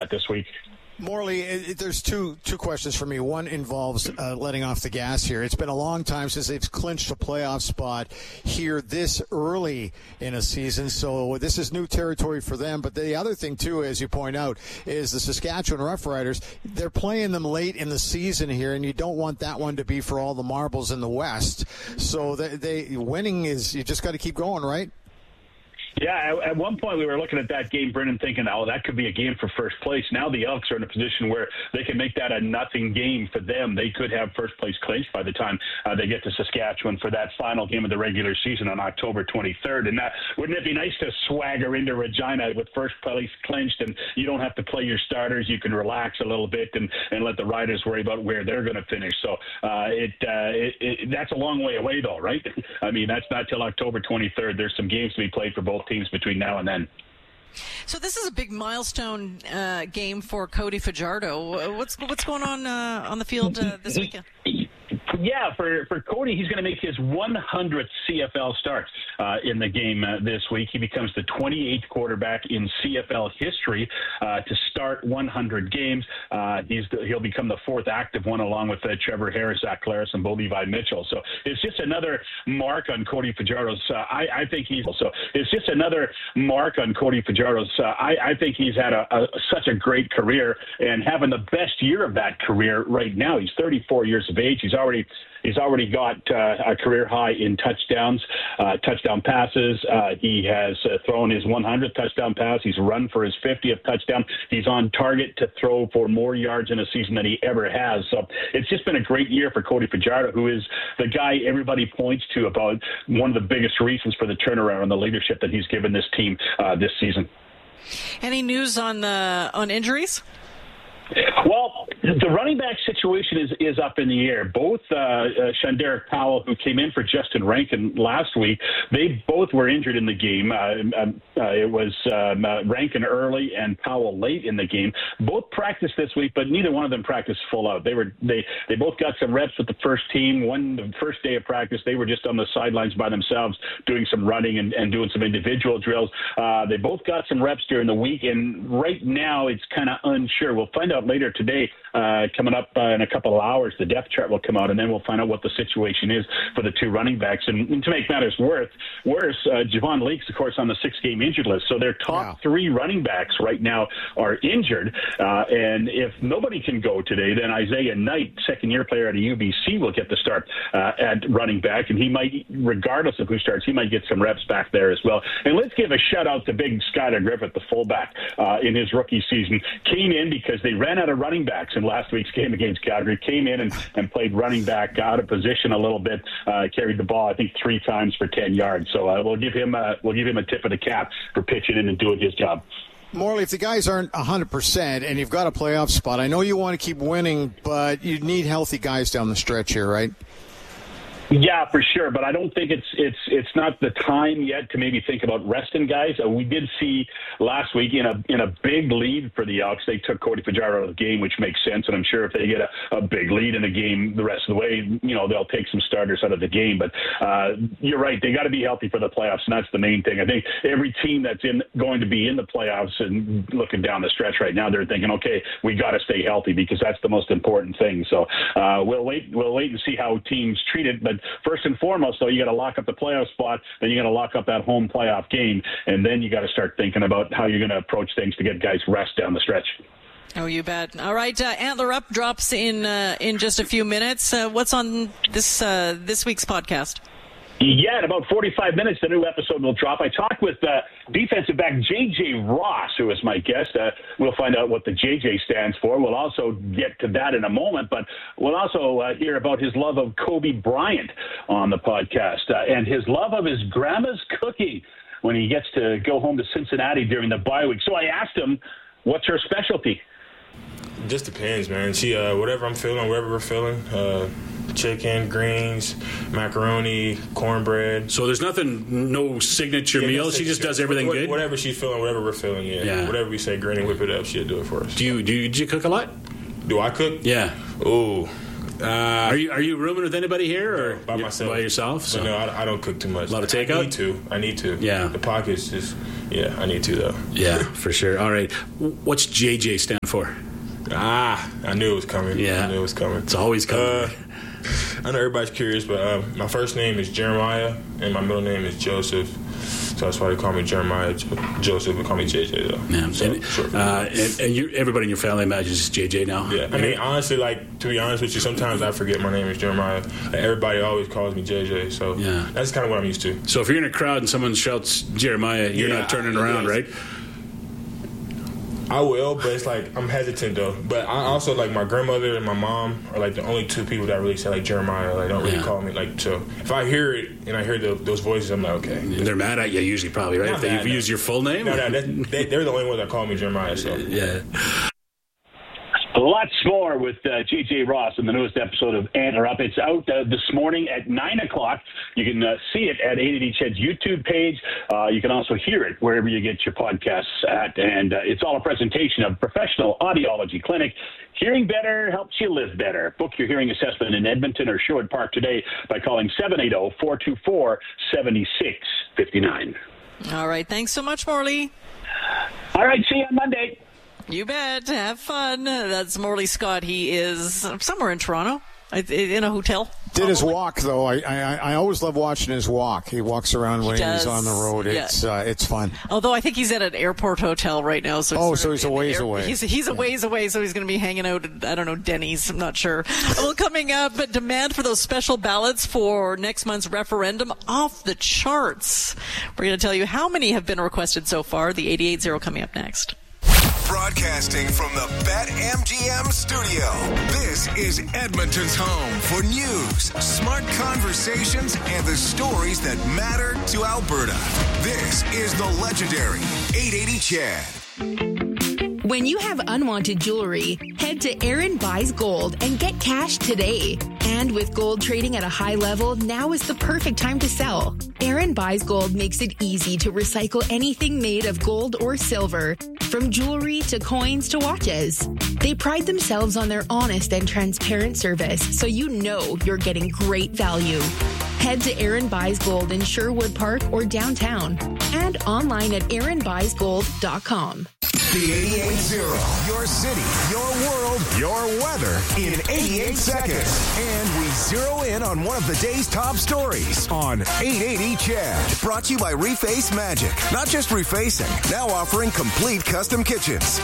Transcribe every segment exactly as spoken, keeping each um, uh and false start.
that this week. Morley, it, it, there's two two questions for me. One involves uh, letting off the gas here. It's been a long time since they've clinched a playoff spot here this early in a season, so this is new territory for them. But the other thing, too, as you point out, is the Saskatchewan Roughriders. They're playing them late in the season here, and you don't want that one to be for all the marbles in the West. So they, they winning is, you just got to keep going, right? Yeah, at one point we were looking at that game, Brendan, thinking, oh, that could be a game for first place. Now the Elks are in a position where they can make that a nothing game for them. They could have first place clinched by the time uh, they get to Saskatchewan for that final game of the regular season on October twenty-third. And that, wouldn't it be nice to swagger into Regina with first place clinched, and you don't have to play your starters. You can relax a little bit and, and let the Riders worry about where they're going to finish. So uh, it, uh, it, it that's a long way away, though, right? I mean, that's not till October twenty-third. There's some games to be played for both teams between now and then. So this is a big milestone uh, game for Cody Fajardo. What's what's going on uh, on the field uh, this weekend? Yeah, for, for Cody, he's going to make his one hundredth C F L start uh, in the game uh, this week. He becomes the twenty-eighth quarterback in C F L history uh, to start one hundred games. Uh, he's the, he'll become the fourth active one, along with uh, Trevor Harris, Zach Claris, and Bo Levi Mitchell. So it's just another mark on Cody Fajardo's. Uh, I, I think he's so it's just another mark on Cody Fajardo's. Uh, I, I think he's had a, a such a great career and having the best year of that career right now. He's thirty-four years of age. He's already He's already got uh, a career high in touchdowns, uh, touchdown passes. Uh, he has uh, thrown his one hundredth touchdown pass. He's run for his fiftieth touchdown. He's on target to throw for more yards in a season than he ever has. So it's just been a great year for Cody Fajardo, who is the guy everybody points to about one of the biggest reasons for the turnaround and the leadership that he's given this team uh, this season. Any news on uh, on injuries? Well, the running back situation is, is up in the air. Both uh, uh, Shanderick Powell, who came in for Justin Rankin last week, they both were injured in the game. Uh, uh, it was um, uh, Rankin early and Powell late in the game. Both practiced this week, but neither one of them practiced full out. They were they they both got some reps with the first team. One the first day of practice, they were just on the sidelines by themselves, doing some running and, and doing some individual drills. Uh, they both got some reps during the week, and right now it's kind of unsure. We'll find out later today, uh, coming up uh, in a couple of hours, the depth chart will come out, and then we'll find out what the situation is for the two running backs. And, and to make matters worse, worse uh, Javon Leaks, of course, on the six-game injured list. So their top wow. three running backs right now are injured. Uh, and if nobody can go today, then Isaiah Knight, second-year player at U B C, will get the start uh, at running back. And he might, regardless of who starts, he might get some reps back there as well. And let's give a shout-out to big Skylar Griffith, the fullback, uh, in his rookie season. Came in because they ran out of running backs in last week's game against Calgary. Came in and, and played running back out of position a little bit. Uh, carried the ball, I think, three times for ten yards. So uh, we'll give him a, we'll give him a tip of the cap for pitching in and doing his job. Morley, if the guys aren't one hundred percent and you've got a playoff spot, I know you want to keep winning, but you need healthy guys down the stretch here, right? Yeah, for sure, but I don't think it's it's it's not the time yet to maybe think about resting guys. Uh, we did see last week in a in a big lead for the Elks, they took Cody Fajardo out of the game, which makes sense. And I'm sure if they get a, a big lead in the game the rest of the way, you know, they'll take some starters out of the game. But uh, you're right, they got to be healthy for the playoffs, and that's the main thing. I think every team that's in going to be in the playoffs and looking down the stretch right now, they're thinking, okay, we got to stay healthy because that's the most important thing. So uh, we'll wait we'll wait and see how teams treat it, but first and foremost, though, you got to lock up the playoff spot, then you got to lock up that home playoff game, and then you got to start thinking about how you're going to approach things to get guys rest down the stretch. Oh, you bet. All right, uh, Antler Up drops in uh, in just a few minutes. Uh, what's on this uh, this week's podcast? Yeah, in about forty-five minutes, the new episode will drop. I talked with uh, defensive back J J Ross, who is my guest. Uh, we'll find out what the J J stands for. We'll also get to that in a moment, but we'll also uh, hear about his love of Kobe Bryant on the podcast uh, and his love of his grandma's cooking when he gets to go home to Cincinnati during the bye week. So I asked him, what's her specialty? Just depends, man. She, uh, whatever I'm feeling, whatever we're feeling, uh, chicken, greens, macaroni, cornbread. So there's nothing, no signature yeah, meal. No she signature. just does everything what, good. Whatever she's feeling, whatever we're feeling. Yeah. yeah. Whatever we say, granny, whip it up. She'll do it for us. Do you do you, do you cook a lot? Do I cook? Yeah. Ooh. Uh, are you are you rooming with anybody here or by myself? By yourself? But so. no, I, I don't cook too much. A lot of takeout? I need to. I need to. Yeah. The pockets just yeah, I need to though. Yeah, for sure. All right. What's J J stand for? Ah, I knew it was coming. Yeah. I knew it was coming. It's always coming. Uh, I know everybody's curious, but uh, my first name is Jeremiah, and my middle name is Joseph. So that's why they call me Jeremiah Joseph. They call me J J, though. Yeah. So, and short for uh, and, and you, everybody in your family imagines it's J J now. Yeah. I mean, honestly, like, to be honest with you, sometimes I forget my name is Jeremiah. Like, everybody always calls me J J, so Yeah. that's kind of what I'm used to. So if you're in a crowd and someone shouts Jeremiah, you're Yeah, not turning around, yes. right? I will, but it's like I'm hesitant though. But I also like my grandmother and my mom are like the only two people that really say like Jeremiah. Like don't really Yeah. call me like. So if I hear it and I hear the, those voices, I'm like okay. They're mad at you usually, probably, right? Not If they mad, no. use your full name? No, no, that, they, they're the only ones that call me Jeremiah. So Yeah. Lots more with uh, J J Ross in the newest episode of Ant Are Up. It's out uh, this morning at nine o'clock. You can uh, see it at eight eighty Ched's YouTube page. Uh, you can also hear it wherever you get your podcasts at. And uh, it's all a presentation of Professional Audiology Clinic. Hearing better helps you live better. Book your hearing assessment in Edmonton or Sherwood Park today by calling seven eight zero, four two four, seven six five nine. All right. Thanks so much, Morley. All right. See you on Monday. You bet. Have fun. That's Morley Scott. He is somewhere in Toronto, in a hotel. Did his walk, though. I, I I always love watching his walk. He walks around when He he's does. on the road. Yeah. It's uh, it's fun. Although I think he's at an airport hotel right now. So it's Oh, sort so of he's a in the ways away. He's, he's a ways away, so he's going to be hanging out at, I don't know, Denny's. I'm not sure. Well, coming up, demand for those special ballots for next month's referendum off the charts. We're going to tell you how many have been requested so far. The eighty-eight zero coming up next. Broadcasting from the BetMGM studio, this is Edmonton's home for news, smart conversations, and the stories that matter to Alberta. This is the legendary eight eighty Chad. When you have unwanted jewelry, head to Aaron Buys Gold and get cash today. And with gold trading at a high level, now is the perfect time to sell. Aaron Buys Gold makes it easy to recycle anything made of gold or silver, from jewelry to coins to watches. They pride themselves on their honest and transparent service, so you know you're getting great value. Head to Aaron Buys Gold in Sherwood Park or downtown, and online at aaron buys gold dot com. The eighty-eight zero, your city, your world, your weather in eighty-eight seconds. And we zero in on one of the day's top stories on eight eighty Chad. Brought to you by Reface Magic. Not just refacing, now offering complete custom kitchens.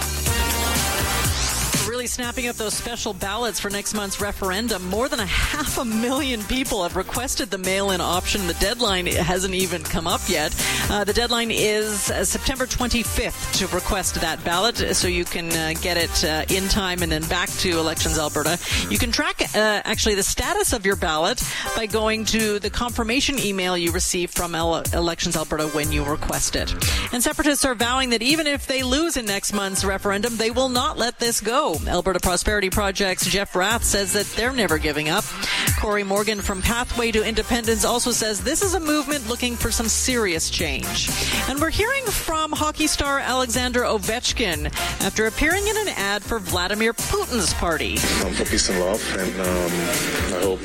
Really snapping up those special ballots for next month's referendum. More than a half a million people have requested the mail-in option. The deadline hasn't even come up yet. Uh, the deadline is uh, September twenty-fifth to request that ballot, so you can uh, get it uh, in time and then back to Elections Alberta. You can track uh, actually the status of your ballot by going to the confirmation email you receive from Ele- Elections Alberta when you request it. And separatists are vowing that even if they lose in next month's referendum, they will not let this go. Alberta Prosperity Project's Jeff Rath says that they're never giving up. Corey Morgan from Pathway to Independence also says this is a movement looking for some serious change. And we're hearing from hockey star Alexander Ovechkin after appearing in an ad for Vladimir Putin's party. Um, for peace and love, and um, I hope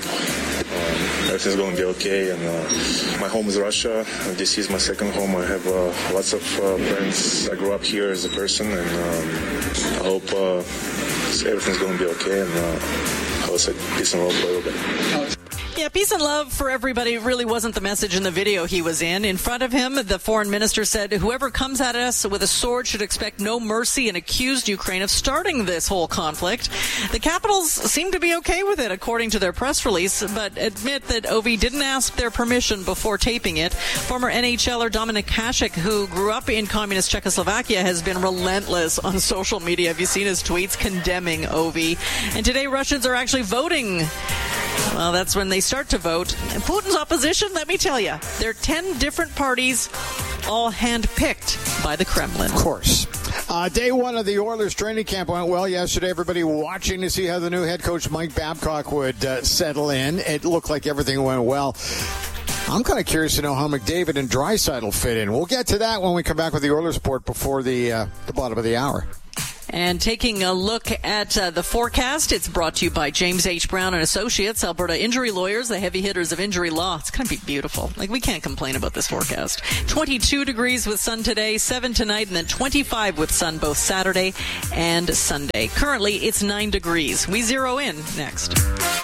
um, everything's going to be okay. And uh, my home is Russia. And this is my second home. I have uh, lots of uh, friends. I grew up here as a person, and um, I hope uh, everything's going to be okay. And uh, I will say peace and love for everybody. Yeah, peace and love for everybody really wasn't the message in the video he was in. In front of him, the foreign minister said, whoever comes at us with a sword should expect no mercy, and accused Ukraine of starting this whole conflict. The Capitals seem to be okay with it, according to their press release, but admit that Ovi didn't ask their permission before taping it. Former N H L er Dominik Hasek, who grew up in communist Czechoslovakia, has been relentless on social media. Have you seen his tweets condemning Ovi? And today, Russians are actually voting. Well, that's when they start to vote. And Putin's opposition, let me tell you, there are ten different parties, all handpicked by the Kremlin. Of course. Uh, day one of the Oilers training camp went well yesterday. Everybody watching to see how the new head coach Mike Babcock would uh, settle in. It looked like everything went well. I'm kind of curious to know how McDavid and Draisaitl fit in. We'll get to that when we come back with the Oilers report before the uh, the bottom of the hour. And taking a look at uh, the forecast, it's brought to you by James H. Brown and Associates, Alberta Injury Lawyers, the heavy hitters of injury law. It's going to be beautiful. Like, we can't complain about this forecast. twenty-two degrees with sun today, seven tonight, and then twenty-five with sun both Saturday and Sunday. Currently, it's nine degrees. We zero in next.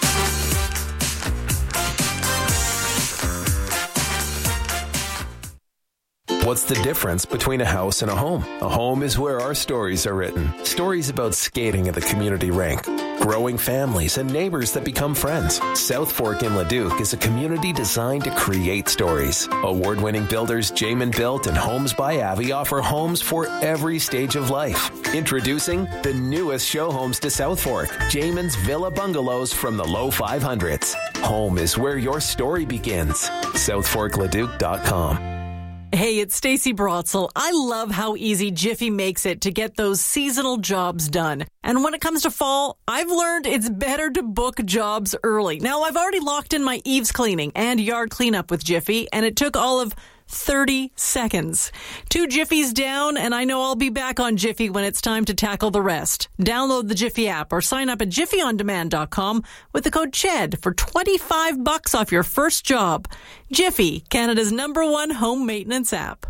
What's the difference between a house and a home? A home is where our stories are written. Stories about skating at the community rink, growing families, and neighbors that become friends. South Fork in Leduc is a community designed to create stories. Award-winning builders Jamin Built and Homes by Avi offer homes for every stage of life. Introducing the newest show homes to South Fork, Jamin's Villa Bungalows from the low five hundreds. Home is where your story begins. south fork leduc dot com. Hey, it's Stacey Brotzel. I love how easy Jiffy makes it to get those seasonal jobs done. And when it comes to fall, I've learned it's better to book jobs early. Now, I've already locked in my eaves cleaning and yard cleanup with Jiffy, and it took all of thirty seconds. Two Jiffies down, and I know I'll be back on Jiffy when it's time to tackle the rest. Download the Jiffy app or sign up at jiffy on demand dot com with the code CHED for twenty-five bucks off your first job. Jiffy, Canada's number one home maintenance app.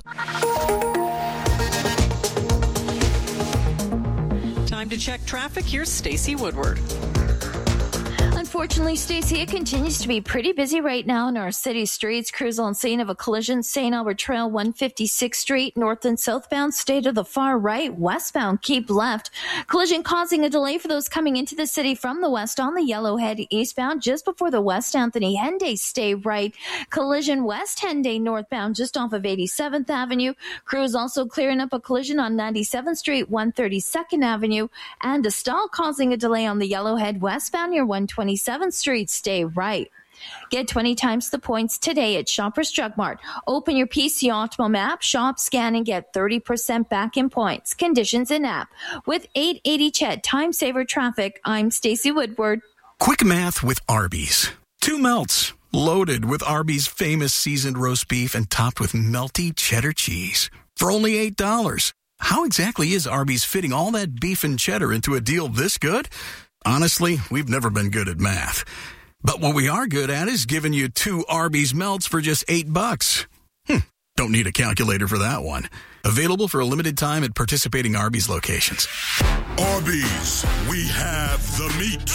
Time to check traffic. Here's Stacey Woodward. Unfortunately, Stacey, it continues to be pretty busy right now in our city streets. Crews on scene of a collision, Saint Albert Trail, one fifty-sixth Street, north and southbound, stay to the far right, westbound, keep left. Collision causing a delay for those coming into the city from the west on the Yellowhead eastbound, just before the West Anthony Henday, stay right. Collision west Henday northbound, just off of eighty-seventh Avenue. Crews also clearing up a collision on ninety-seventh Street, one thirty-second Avenue, and a stall causing a delay on the Yellowhead westbound near one twenty-seventh Street, stay right. Get twenty times the points today at Shoppers Drug Mart. Open your P C Optimum app, shop, scan, and get thirty percent back in points. Conditions in app. With eight eighty C H E D Time Saver Traffic, I'm Stacey Woodward. Quick math with Arby's. Two melts, loaded with Arby's famous seasoned roast beef and topped with melty cheddar cheese. For only eight dollars. How exactly is Arby's fitting all that beef and cheddar into a deal this good? Honestly, we've never been good at math. But what we are good at is giving you two Arby's melts for just eight bucks. Hmm, don't need a calculator for that one. Available for a limited time at participating Arby's locations. Arby's, we have the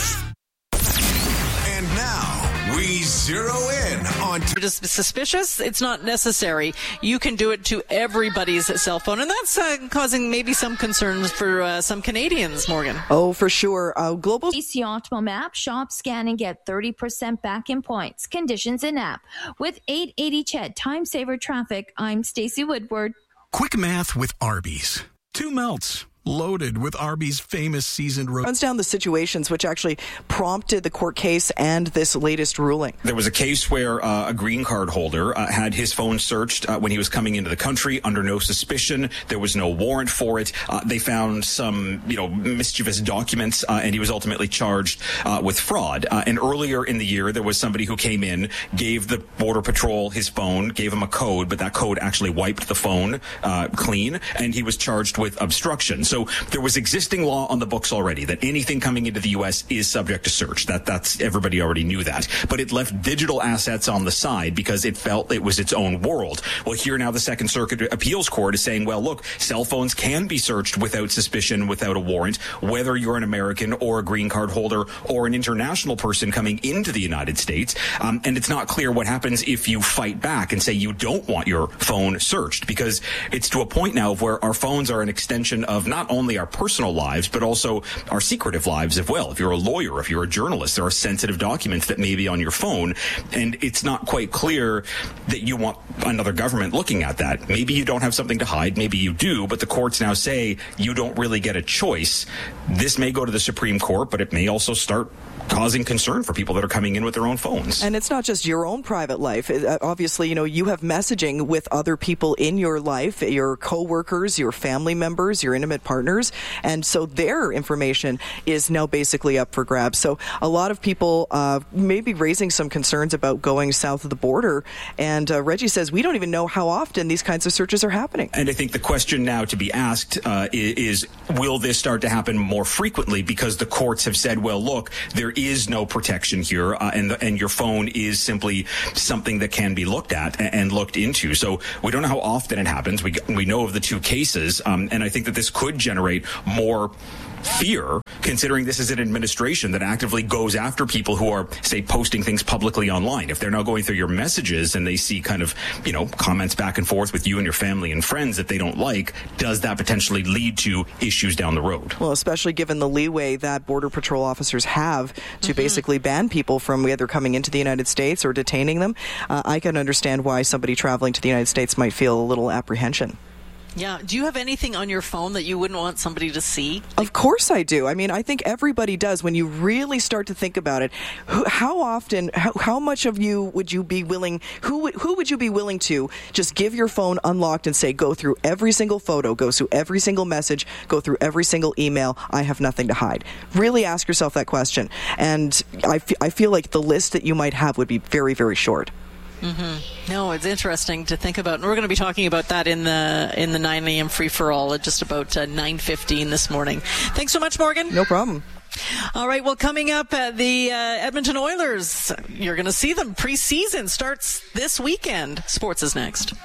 meat. And now, we zero in on... T- Just suspicious? It's not necessary. You can do it to everybody's cell phone, and that's uh, causing maybe some concerns for uh, some Canadians, Morgan. Oh, for sure. Uh, global... P C Optimum app, shop, scan, and get thirty percent back in points. Conditions in app. With eight eighty C H E D Time Saver Traffic, I'm Stacey Woodward. Quick math with Arby's. Two melts. Loaded with Arby's famous seasoned roast. Runs down the situations which actually prompted the court case and this latest ruling. There was a case where uh, a green card holder uh, had his phone searched uh, when he was coming into the country under no suspicion. There was no warrant for it. Uh, they found some, you know, mischievous documents, uh, and he was ultimately charged uh, with fraud. Uh, and earlier in the year, there was somebody who came in, gave the Border Patrol his phone, gave him a code, but that code actually wiped the phone uh, clean, and he was charged with obstruction. So there was existing law on the books already that anything coming into the U S is subject to search. That that's everybody already knew that. But it left digital assets on the side because it felt it was its own world. Well, here now the Second Circuit Appeals Court is saying, well, look, cell phones can be searched without suspicion, without a warrant, whether you're an American or a green card holder or an international person coming into the United States. Um, and it's not clear what happens if you fight back and say you don't want your phone searched, because it's to a point now where our phones are an extension of not only our personal lives, but also our secretive lives as well. If you're a lawyer, if you're a journalist, there are sensitive documents that may be on your phone, and it's not quite clear that you want another government looking at that. Maybe you don't have something to hide, maybe you do, but the courts now say you don't really get a choice. This may go to the Supreme Court, but it may also start causing concern for people that are coming in with their own phones. And it's not just your own private life. It, uh, obviously, you know, you have messaging with other people in your life, your coworkers, your family members, your intimate partners. partners. And so their information is now basically up for grabs. So a lot of people uh, may be raising some concerns about going south of the border. And uh, Reggie says we don't even know how often these kinds of searches are happening. And I think the question now to be asked uh, is, will this start to happen more frequently? Because the courts have said, well, look, there is no protection here, uh, and, the, and your phone is simply something that can be looked at and, and looked into. So we don't know how often it happens. We, we know of the two cases, um, and I think that this could generate more fear, considering this is an administration that actively goes after people who are, say, posting things publicly online. If they're now going through your messages and they see kind of, you know, comments back and forth with you and your family and friends that they don't like, does that potentially lead to issues down the road? Well, especially given the leeway that Border Patrol officers have to mm-hmm. basically ban people from either coming into the United States or detaining them, uh, I can understand why somebody traveling to the United States might feel a little apprehension. Yeah. Do you have anything on your phone that you wouldn't want somebody to see? Of course I do. I mean, I think everybody does. When you really start to think about it, who, how often, how, how much of you would you be willing, who, who would you be willing to just give your phone unlocked and say, go through every single photo, go through every single message, go through every single email, I have nothing to hide? Really ask yourself that question. And I, f- I feel like the list that you might have would be very, very short. Mm-hmm. No, it's interesting to think about. And we're going to be talking about that in the in the nine a.m. free-for-all at just about uh, nine fifteen this morning. Thanks so much, Morgan. No problem. All right, well, coming up, uh, the uh, Edmonton Oilers, you're going to see them. Preseason starts this weekend. Sports is next.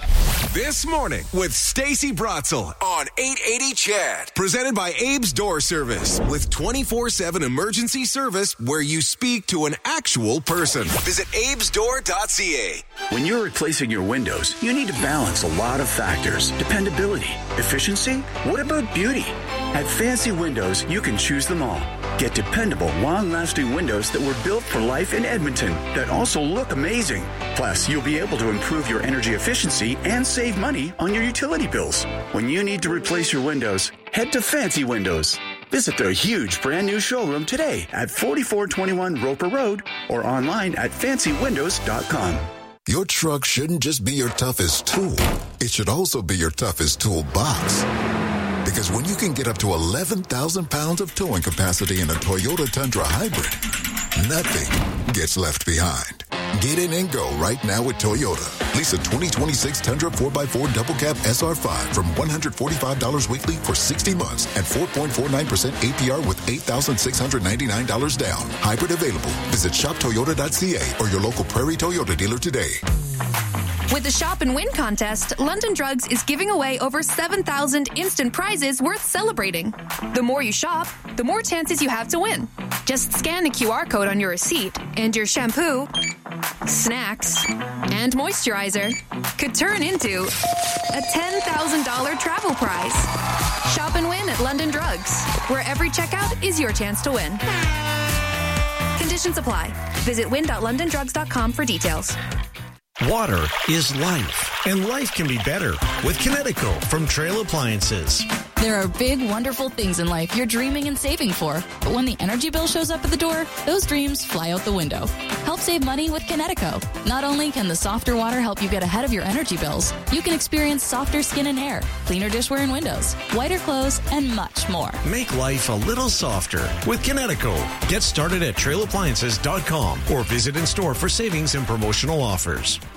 This morning with Stacey Bratzel on eight eighty C H E D. Presented by Abe's Door Service. With twenty-four seven emergency service where you speak to an actual person. Visit abes door dot c a. When you're replacing your windows, you need to balance a lot of factors. Dependability, efficiency, what about beauty? At Fancy Windows, you can choose them all. Get dependable, long-lasting windows that were built for life in Edmonton that also look amazing. Plus, you'll be able to improve your energy efficiency and save money on your utility bills. When you need to replace your windows, head to Fancy Windows. Visit their huge brand new showroom today at forty-four twenty-one Roper Road or online at fancy windows dot com. Your truck shouldn't just be your toughest tool. It should also be your toughest toolbox. Because when you can get up to eleven thousand pounds of towing capacity in a Toyota Tundra Hybrid, nothing gets left behind. Get in and go right now with Toyota. Lease a twenty twenty-six Tundra four by four Double Cab S R five from one hundred forty-five dollars weekly for sixty months at four point four nine percent A P R with eight thousand six hundred ninety-nine dollars down. Hybrid available. Visit shop toyota dot c a or your local Prairie Toyota dealer today. With the Shop and Win contest, London Drugs is giving away over seven thousand instant prizes worth celebrating. The more you shop, the more chances you have to win. Just scan the Q R code on your receipt, and your shampoo, snacks, and moisturizer could turn into a ten thousand dollars travel prize. Shop and win at London Drugs, where every checkout is your chance to win. Conditions apply. Visit win dot london drugs dot com for details. Water is life, and life can be better with Kinetico from Trail Appliances. There are big, wonderful things in life you're dreaming and saving for, but when the energy bill shows up at the door, those dreams fly out the window. Help save money with Kinetico. Not only can the softer water help you get ahead of your energy bills, you can experience softer skin and hair, cleaner dishware and windows, whiter clothes, and much more. Make life a little softer with Kinetico. Get started at trail appliances dot com or visit in store for savings and promotional offers.